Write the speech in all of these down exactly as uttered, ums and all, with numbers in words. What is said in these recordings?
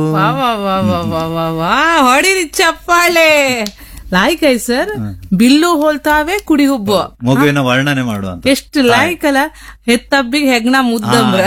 ವಾ ವಾ ವಾ ವಾ ವಾ ವಾ ವಾ ಹೊಡಿರಿ ಚಪ್ಪಾಳೆ. ಲಾಯ್ಕ್ ಐ ಸರ್. ಬಿಲ್ಲು ಹೋಲ್ತಾವೆ ಕುಡಿ ಹುಬ್ಬು ಮಗುವಿನ ವರ್ಣನೆ ಮಾಡುವಂತ ಎಷ್ಟು ಲಾಯ್ಕ್ ಅಲ್ಲ. ಹೆತ್ತಬ್ಬಿಗೆ ಹೆಗ್ಣ ಮುದ್ದಂಬ್ರ.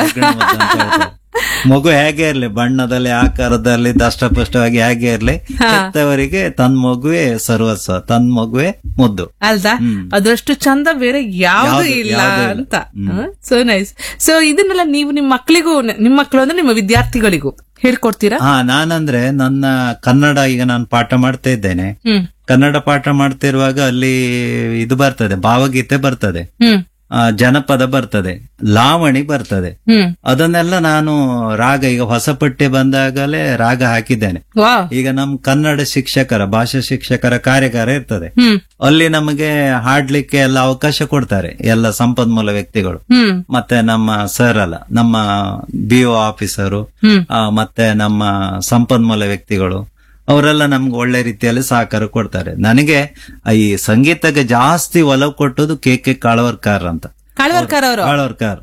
ಮಗು ಹೇಗೆ ಇರ್ಲಿ, ಬಣ್ಣದಲ್ಲಿ ಆಕಾರದಲ್ಲಿ ದಷ್ಟಪುಷ್ಟವಾಗಿ ಹೇಗೆ ಇರ್ಲಿ, ಹೆತ್ತವರಿಗೆ ತನ್ ಮಗುವೆ ಸರ್ವಸ್ವ, ತನ್ ಮಗುವೆ ಮುದ್ದು ಅಲ್ದಾ. ಅದಷ್ಟು ಚಂದ ಬೇರೆ ಯಾವ್ದು ಇಲ್ಲ ಅಂತ. So nice. ಸೊ ಇದನ್ನೆಲ್ಲ ನೀವು ನಿಮ್ ಮಕ್ಳಿಗೂ, ನಿಮ್ ಮಕ್ಳು ಅಂದ್ರೆ ನಿಮ್ಮ ವಿದ್ಯಾರ್ಥಿಗಳಿಗೂ ಹೇಳ್ಕೊಡ್ತೀರಾ? ಹಾ, ನಾನಂದ್ರೆ ನನ್ನ ಕನ್ನಡ ಈಗ ನಾನು ಪಾಠ ಮಾಡ್ತಾ ಇದ್ದೇನೆ. ಕನ್ನಡ ಪಾಠ ಮಾಡ್ತಿರುವಾಗ ಅಲ್ಲಿ ಇದು ಬರ್ತದೆ, ಭಾವಗೀತೆ ಬರ್ತದೆ, ಜನಪದ ಬರ್ತದೆ, ಲಾವಣಿ ಬರ್ತದೆ. ಅದನ್ನೆಲ್ಲ ನಾನು ರಾಗ, ಈಗ ಹೊಸ ಪಠ್ಯ ಬಂದಾಗಲೇ ರಾಗ ಹಾಕಿದ್ದೇನೆ. ಈಗ ನಮ್ ಕನ್ನಡ ಶಿಕ್ಷಕರ, ಭಾಷಾ ಶಿಕ್ಷಕರ ಕಾರ್ಯಾಗಾರ ಇರ್ತದೆ, ಅಲ್ಲಿ ನಮಗೆ ಹಾಡ್ಲಿಕ್ಕೆ ಎಲ್ಲ ಅವಕಾಶ ಕೊಡ್ತಾರೆ ಎಲ್ಲ ಸಂಪನ್ಮೂಲ ವ್ಯಕ್ತಿಗಳು. ಮತ್ತೆ ನಮ್ಮ ಸರ್ ಅಲ್ಲ, ನಮ್ಮ ಬಿ ಒ ಆಫೀಸರು, ಮತ್ತೆ ನಮ್ಮ ಸಂಪನ್ಮೂಲ ವ್ಯಕ್ತಿಗಳು, ಅವರೆಲ್ಲ ನಮ್ಗೆ ಒಳ್ಳೆ ರೀತಿಯಲ್ಲಿ ಸಹಕಾರ ಕೊಡ್ತಾರೆ. ನನಗೆ ಈ ಸಂಗೀತಕ್ಕೆ ಜಾಸ್ತಿ ಒಲವು ಕೊಟ್ಟದ್ದು ಕೆ ಕೆ ಕಾಳವರ್ಕರ್ ಅಂತ. ಕಾಳವರ್ಕರ್ ಅವರು ಕಾಳವರ್ಕರ್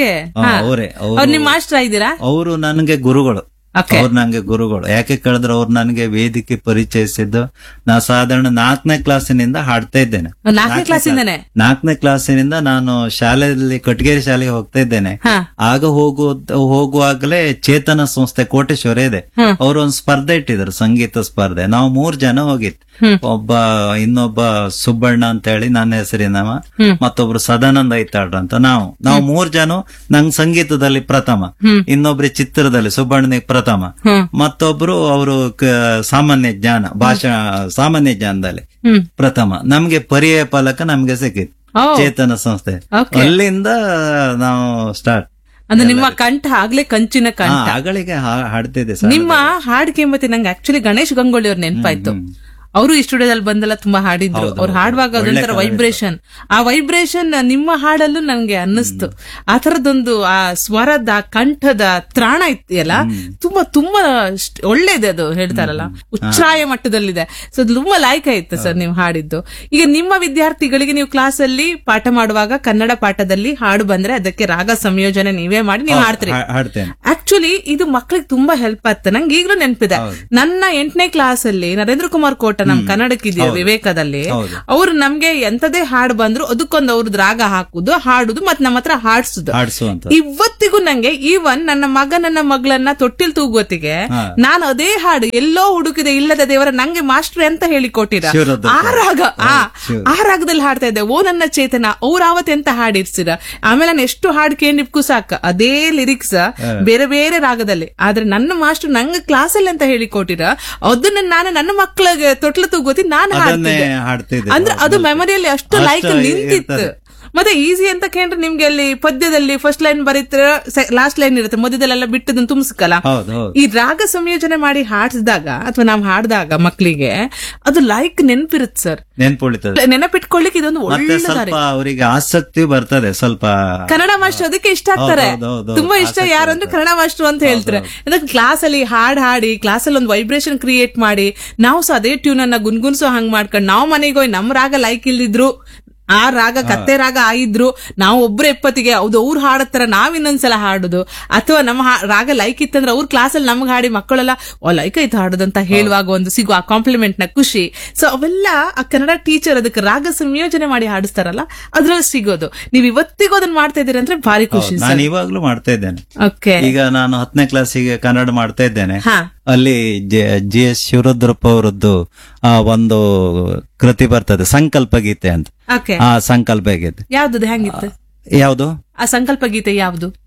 ಅವರೇ. ನಿಮ್ ಮಾಸ್ಟರ್ ಇದ್ದೀರಾ? ಅವರು ನನಗೆ ಗುರುಗಳು. ಅವ್ರು ನಂಗೆ ಗುರುಗಳು. ಯಾಕೆ ಕೇಳಿದ್ರೆ ಅವ್ರು ನನಗೆ ವೇದಿಕೆ ಪರಿಚಯಿಸಿದ್ದು ನಾ ಸಾಧಾರಣ ನಾಲ್ಕನೇ ಕ್ಲಾಸಿನಿಂದ ಹಾಡ್ತಾ ಇದ್ದೇನೆ. ನಾಲ್ಕನೇ ಕ್ಲಾಸಿಂದನೇ ನಾಲ್ಕನೇ ಕ್ಲಾಸಿನಿಂದ ನಾನು ಶಾಲೆಯಲ್ಲಿ ಕಟ್ಗೇರಿ ಶಾಲೆಗೆ ಹೋಗ್ತಾ ಇದ್ದೇನೆ. ಆಗ ಹೋಗುವ ಹೋಗುವಾಗಲೇ ಚೇತನ ಸಂಸ್ಥೆ ಕೋಟೇಶ್ವರ ಇದೆ, ಅವರು ಒಂದು ಸ್ಪರ್ಧೆ ಇಟ್ಟಿದ್ರು, ಸಂಗೀತ ಸ್ಪರ್ಧೆ. ನಾವು ಮೂರ್ ಜನ ಹೋಗಿತ್ತು. ಒಬ್ಬ ಇನ್ನೊಬ್ಬ ಸುಬ್ಬಣ್ಣ ಅಂತ ಹೇಳಿ ನನ್ನ ಹೆಸರಿನವ, ಮತ್ತೊಬ್ರು ಸದಾನಂದ ಐತಾಳ್ರ ಅಂತ. ನಾವು ನಾವು ಮೂರ್ ಜನ. ನಂಗ್ ಸಂಗೀತದಲ್ಲಿ ಪ್ರಥಮ, ಇನ್ನೊಬ್ರು ಚಿತ್ರದಲ್ಲಿ ಸುಬ್ಬಣ್ಣನಿಗೆ ಪ್ರಥಮ, ಮತ್ತೊಬ್ರು ಅವರು ಸಾಮಾನ್ಯ ಜ್ಞಾನ, ಭಾಷಾ ಸಾಮಾನ್ಯ ಜ್ಞಾನದಲ್ಲಿ ಪ್ರಥಮ. ನಮ್ಗೆ ಪರ್ಯಾಯ ಫಲಕ ನಮ್ಗೆ ಸಿಕ್ಕಿತ್ತು ಚೇತನ ಸಂಸ್ಥೆ. ಅಲ್ಲಿಂದ ನಾವು ಸ್ಟಾರ್ಟ್. ಅಂದ್ರೆ ನಿಮ್ಮ ಕಂಠ ಆಗ್ಲೇ ಕಂಚಿನ ಕಂಠ. ಆಗಳಿಗೆ ಹಾಡ್ತಿದ್ದೆ. ನಿಮ್ಮ ಹಾಡಿಗೆ ಮತ್ತೆ ನಂಗೆ ಆಕ್ಚುಲಿ ಗಣೇಶ್ ಗಂಗೋಳಿ ಅವ್ರ ನೆನಪಾಯ್ತು. ಅವರು ಈ ಸ್ಟುಡಿಯೋದಲ್ಲಿ ಬಂದೆಲ್ಲ ತುಂಬಾ ಹಾಡಿದ್ರು. ಅವ್ರು ಹಾಡುವಾಗ ಅದೊಂಥರ ವೈಬ್ರೇಷನ್, ಆ ವೈಬ್ರೇಷನ್ ನಿಮ್ಮ ಹಾಡಲ್ಲೂ ನನ್ಗೆ ಅನ್ನಿಸ್ತು. ಆ ತರದೊಂದು ಆ ಸ್ವರದ ಕಂಠದ ತ್ರಾಣ ಇತ್ತಲ್ಲ, ತುಂಬಾ ತುಂಬಾ ಒಳ್ಳೇದೆ. ಅದು ಹೇಳ್ತಾರಲ್ಲ, ಉಚ್ಛ್ರಾಯ ಮಟ್ಟದಲ್ಲಿದೆ. ಸೊ ಅದು ತುಂಬಾ ಲಾಯ್ಕ ಇತ್ತು ಸರ್ ನೀವು ಹಾಡಿದ್ದು. ಈಗ ನಿಮ್ಮ ವಿದ್ಯಾರ್ಥಿಗಳಿಗೆ ನೀವು ಕ್ಲಾಸ್ ಅಲ್ಲಿ ಪಾಠ ಮಾಡುವಾಗ ಕನ್ನಡ ಪಾಠದಲ್ಲಿ ಹಾಡು ಬಂದ್ರೆ ಅದಕ್ಕೆ ರಾಗ ಸಂಯೋಜನೆ ನೀವೇ ಮಾಡಿ ನೀವು ಹಾಡ್ತೀರಿ. ಆಕ್ಚುಲಿ ಇದು ಮಕ್ಳಿಗೆ ತುಂಬಾ ಹೆಲ್ಪ್ ಆಗ್ತದೆ. ನಂಗೆ ಈಗಲೂ ನೆನಪಿದೆ, ನನ್ನ ಎಂಟನೇ ಕ್ಲಾಸ್ ಅಲ್ಲಿ ನರೇಂದ್ರ ಕುಮಾರ್ ಕೋಟ ನಮ್ ಕನ್ನಡಕ್ಕಿದೆಯಾ ವಿವೇಕದಲ್ಲಿ, ಅವ್ರು ನಮ್ಗೆ ಎಂತದೇ ಹಾಡು ಬಂದ್ರು ಅದಕ್ಕೊಂದು ಅವ್ರದ್ದು ರಾಗ ಹಾಕುದು, ಹಾಡುದು, ಮತ್ ನಮ್ಮ ಹತ್ರ ಹಾಡ್ಸುದು. ಇವತ್ತಿಗೂ ನಂಗೆ ಈವನ್ ನನ್ನ ಮಗ ನನ್ನ ಮಗಳನ್ನ ತೊಟ್ಟಿಲ್ ತೂಗೋತಿಗೆ ನಾನು ಅದೇ ಹಾಡು ಎಲ್ಲೋ ಹುಡುಕಿದೆ ಇಲ್ಲದ ದೇವರ ನಂಗೆ ಮಾಸ್ಟರ್ ಅಂತ ಹೇಳಿ ಕೊಟ್ಟಿರ ಆ ರಾಗ, ಆ ಆ ರಾಗದಲ್ಲಿ ಹಾಡ್ತಾ ಇದ್ದೆ. ಓ ನನ್ನ ಚೇತನ, ಅವ್ರ ಆವತ್ತು ಎಂತ ಹಾಡಿರ್ಸಿರ. ಆಮೇಲೆ ನಾನು ಎಷ್ಟು ಹಾಡು ಕೇಳಿಪ್ಕು ಸಾಕ ಅದೇ ಲಿರಿಕ್ಸ್ ಬೇರೆ ಬೇರೆ ರಾಗದಲ್ಲಿ. ಆದ್ರೆ ನನ್ನ ಮಾಸ್ಟರ್ ನಂಗೆ ಕ್ಲಾಸಲ್ಲಿ ಅಂತ ಹೇಳಿ ಕೊಟ್ಟಿರ, ಅದನ್ನ ನಾನು ನನ್ನ ಮಕ್ಕಳಿಗೆ ತೊಟ್ಲು ತೂಗೋತಿ ನಾನು ಹಾಡ್ತಿದ್ದೆ. ಅಂದ್ರೆ ಅದು ಮೆಮೊರಿಯಲ್ಲಿ ಅಷ್ಟು ಲೈಕ್ ನಿಂತಿತ್ತು. ಮತ್ತೆ ಈಸಿ ಅಂತ ಕೇಂದ್ರ ನಿಮ್ಗೆ ಅಲ್ಲಿ ಪದ್ಯದಲ್ಲಿ ಫಸ್ಟ್ ಲೈನ್ ಬರೀತಾರೆ, ಲಾಸ್ಟ್ ಲೈನ್ ಇರುತ್ತೆ, ಮಧ್ಯದಲ್ಲೆಲ್ಲ ಬಿಟ್ಟದನ್ನ ತುಂಬಿಸ್ಕಲ್ಲ. ಈ ರಾಗ ಸಂಯೋಜನೆ ಮಾಡಿ ಹಾಡಿಸಿದಾಗ ಅಥವಾ ನಾವು ಹಾಡಿದಾಗ ಮಕ್ಕಳಿಗೆ ಅದು ಲೈಕ್ ನೆನಪಿರುತ್ತೆ ಸರ್, ನೆನಪುಳಿತದೆ. ನೆನಪಿಟ್ಕೊಳ್ಳಿಕ್ಕೆ ಇದೊಂದು ಒಳ್ಳೆ ಅವರಿಗೆ ಆಸಕ್ತಿ ಬರ್ತದೆ ಸ್ವಲ್ಪ. ಕನ್ನಡ ಮಾಸ್ಟರ್ ಅದಕ್ಕೆ ಇಷ್ಟ ಆಗ್ತಾರೆ, ತುಂಬಾ ಇಷ್ಟ. ಯಾರಂದ್ರೆ ಕನ್ನಡ ಮಾಸ್ಟರ್ ಅಂತ ಹೇಳ್ತಾರೆ. ಅದಕ್ಕೆ ಕ್ಲಾಸ್ ಅಲ್ಲಿ ಹಾಡ್ ಹಾಡಿ ಕ್ಲಾಸ್ ಅಲ್ಲಿ ಒಂದು ವೈಬ್ರೇಷನ್ ಕ್ರಿಯೇಟ್ ಮಾಡಿ ನಾವು ಸಹ ಅದೇ ಟ್ಯೂನ್ ಅನ್ನ ಗುನ್ಗುನ್ಸೋ ಹಂಗ್ ಮಾಡ್ಕೊಂಡು ನಾವು ಮನೆಗೆ ಹೋಗಿ ನಮ್ ರಾಗ ಲೈಕ್ ಇಲ್ದಿದ್ರು ಆ ರಾಗ ಕತ್ತೆ ರಾಗ ಆಯಿದ್ರು ನಾವು ಒಬ್ರು ಎಪ್ಪತ್ತಿಗೆ ಹೌದು ಅವ್ರು ಹಾಡತ್ತರ ನಾವ್ ಇನ್ನೊಂದ್ಸಲ ಹಾಡುದು, ಅಥವಾ ನಮ್ಮ ರಾಗ ಲೈಕ್ ಇತ್ತಂದ್ರೆ ಅವ್ರ ಕ್ಲಾಸಲ್ಲಿ ನಮ್ಗೆ ಹಾಡಿ ಮಕ್ಕಳೆಲ್ಲ ಓ ಲೈಕ್ ಆಯ್ತು ಹಾಡುದಂತ ಹೇಳುವಾಗ ಒಂದು ಸಿಗುವ ಆ ಕಾಂಪ್ಲಿಮೆಂಟ್ ನ ಖುಷಿ. ಸೊ ಅವೆಲ್ಲ ಆ ಕನ್ನಡ ಟೀಚರ್ ಅದಕ್ಕೆ ರಾಗ ಸಂಯೋಜನೆ ಮಾಡಿ ಹಾಡಿಸ್ತಾರಲ್ಲ ಅದ್ರಲ್ಲಿ ಸಿಗೋದು. ನೀವ್ ಇವತ್ತಿಗೂ ಅದನ್ನ ಮಾಡ್ತಾ ಇದ್ದೀರಿ ಅಂದ್ರೆ ಭಾರಿ ಖುಷಿ. ನಾನು ಇವಾಗ್ಲೂ ಮಾಡ್ತಾ ಇದ್ದೇನೆ. ಓಕೆ, ಈಗ ನಾನು ಹತ್ತನೇ ಕ್ಲಾಸಿಗೆ ಕನ್ನಡ ಮಾಡ್ತಾ ಇದ್ದೇನೆ. ಅಲ್ಲಿ ಜಿ ಎಸ್ ಶಿವರುದ್ರಪ್ಪ ಅವರದ್ದು ಆ ಒಂದು ಕೃತಿ ಬರ್ತದೆ, ಸಂಕಲ್ಪ ಗೀತೆ ಅಂತ. ಆ ಸಂಕಲ್ಪ ಗೀತೆ ಯಾವ್ದು ಹೆಂಗಿತ್ತು? ಯಾವ್ದು ಆ ಸಂಕಲ್ಪ ಗೀತೆ ಯಾವ್ದು?